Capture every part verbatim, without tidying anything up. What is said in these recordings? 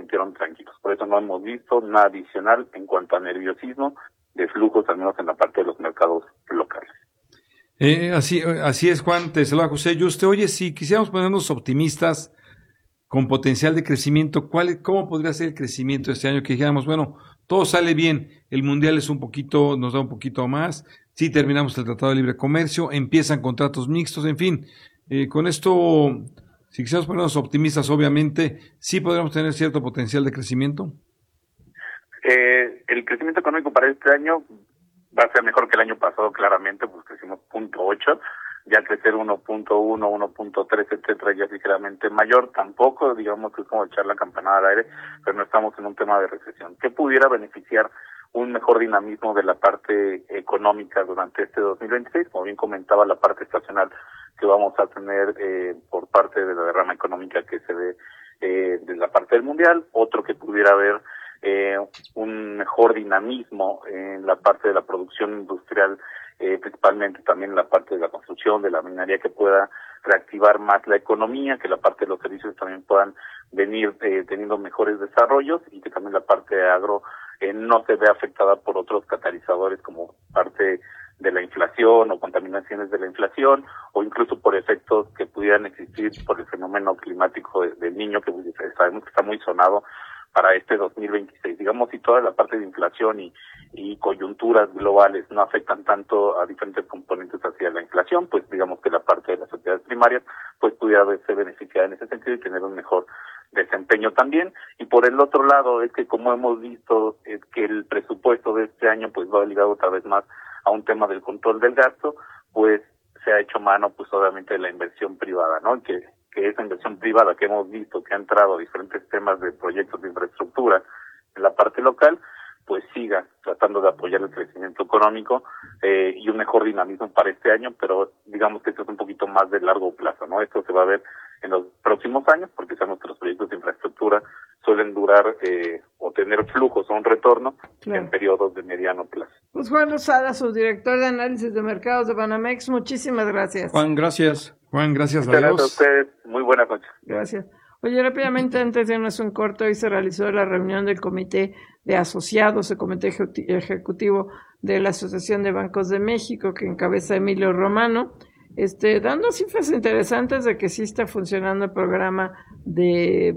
sintieron tranquilos. Por eso no hemos visto nada adicional en cuanto a nerviosismo de flujos, al menos en la parte de los mercados locales. Eh, así, así es, Juan, te saluda José Yuste. Oye, si quisiéramos ponernos optimistas con potencial de crecimiento, ¿cuál, ¿cómo podría ser el crecimiento este año? Que dijéramos, bueno, todo sale bien, el mundial es un poquito, nos da un poquito más, sí terminamos el Tratado de Libre Comercio, empiezan contratos mixtos, en fin, eh, con esto, si quisiéramos ponernos optimistas, obviamente, sí podríamos tener cierto potencial de crecimiento. Eh, el crecimiento económico para este año va a ser mejor que el año pasado, claramente, pues crecimos punto ocho, ya crecer uno punto uno, uno punto tres, etcétera, ya es ligeramente mayor, tampoco, digamos que es como echar la campanada al aire, pero no estamos en un tema de recesión. ¿Qué pudiera beneficiar un mejor dinamismo de la parte económica durante este dos mil veintiséis? Como bien comentaba, la parte estacional que vamos a tener eh, por parte de la derrama económica que se ve eh, de la parte del mundial, otro que pudiera haber eh, un mejor dinamismo en la parte de la producción industrial, eh, principalmente también en la parte de la construcción, de la minería, que pueda reactivar más la economía, que la parte de los servicios también puedan venir eh, teniendo mejores desarrollos, y que también la parte de agro eh, no se vea afectada por otros catalizadores como parte de la inflación o contaminaciones de la inflación, o incluso por efectos que pudieran existir por el fenómeno climático de, del Niño, que sabemos que está muy sonado para este dos mil veintiséis. Digamos, si toda la parte de inflación y, y coyunturas globales no afectan tanto a diferentes componentes hacia la inflación, pues digamos que la parte de las actividades primarias pues pudiera verse beneficiada en ese sentido y tener un mejor desempeño también. Y por el otro lado es que, como hemos visto, es que el presupuesto de este año pues va ligado otra vez más a un tema del control del gasto, pues se ha hecho mano pues obviamente de la inversión privada, ¿no? Que que esa inversión privada que hemos visto que ha entrado a diferentes temas de proyectos de infraestructura en la parte local, pues siga tratando de apoyar el crecimiento económico eh, y un mejor dinamismo para este año, pero digamos que esto es un poquito más de largo plazo, ¿no? Esto se va a ver en los próximos años, porque sabemos que los proyectos de infraestructura suelen durar eh, o tener flujos o un retorno claro. en periodos de mediano plazo. Pues Juan Lozada, subdirector de análisis de mercados de Banamex, muchísimas gracias. Juan, gracias. Juan, gracias Muchas a Dios. Gracias a ustedes, muy buenas noches. Gracias. Oye, rápidamente, antes de irnos un corto, hoy se realizó la reunión del Comité de Asociados, el Comité Ejecutivo de la Asociación de Bancos de México, que encabeza Emilio Romano, este, dando cifras interesantes de que sí está funcionando el programa de,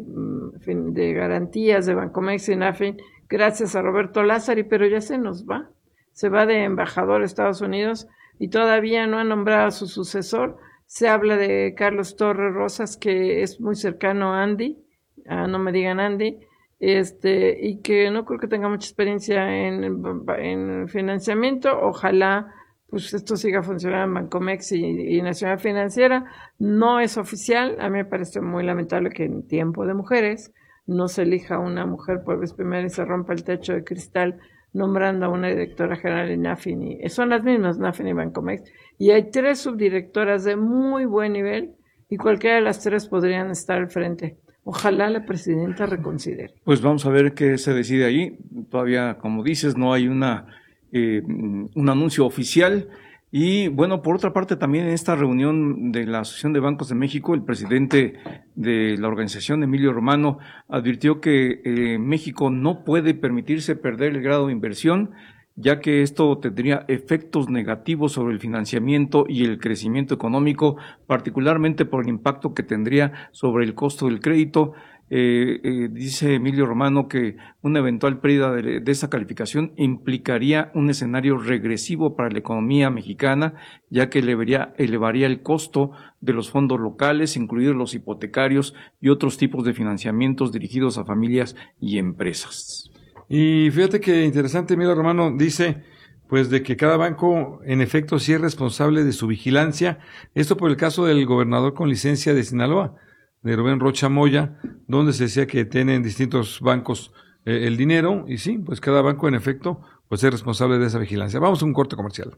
de garantías de Bancomex y Nafin, gracias a Roberto Lázari, pero ya se nos va. Se va de embajador a Estados Unidos y todavía no ha nombrado a su sucesor. Se habla de Carlos Torres Rosas, que es muy cercano a Andy, a no me digan Andy, este, y que no creo que tenga mucha experiencia en, en financiamiento. Ojalá pues esto siga funcionando en Bancomex y, y Nacional Financiera. No es oficial, a mí me parece muy lamentable que en tiempo de mujeres no se elija una mujer por vez primera y se rompa el techo de cristal nombrando a una directora general en Nafin, y son las mismas, Nafin y Bancomex, y hay tres subdirectoras de muy buen nivel, y cualquiera de las tres podrían estar al frente. Ojalá la presidenta reconsidere. Pues vamos a ver qué se decide ahí. Todavía, como dices, no hay una eh, un anuncio oficial. Y bueno, por otra parte, también en esta reunión de la Asociación de Bancos de México, el presidente de la organización, Emilio Romano, advirtió que eh, México no puede permitirse perder el grado de inversión, ya que esto tendría efectos negativos sobre el financiamiento y el crecimiento económico, particularmente por el impacto que tendría sobre el costo del crédito. Eh, eh, dice Emilio Romano que una eventual pérdida de, de esa calificación implicaría un escenario regresivo para la economía mexicana, ya que elevaría, elevaría el costo de los fondos locales, incluidos los hipotecarios y otros tipos de financiamientos dirigidos a familias y empresas. Y fíjate que interesante, Emilio Romano dice pues de que cada banco en efecto sí es responsable de su vigilancia. Esto por el caso del gobernador con licencia de Sinaloa, de Rubén Rocha Moya, donde se decía que tienen distintos bancos eh, el dinero, y sí, pues cada banco en efecto pues es responsable de esa vigilancia. Vamos a un corte comercial.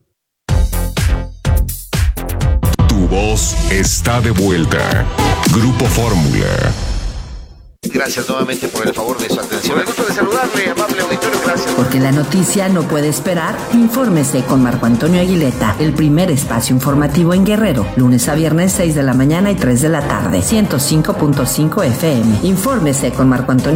Tu voz está de vuelta. Grupo Fórmula. Gracias nuevamente por el favor de su atención. Me gusta de saludarle, amable auditorio, gracias. Porque la noticia no puede esperar, infórmese con Marco Antonio Aguileta, el primer espacio informativo en Guerrero, lunes a viernes seis de la mañana y tres de la tarde, ciento cinco punto cinco F M. Infórmese con Marco Antonio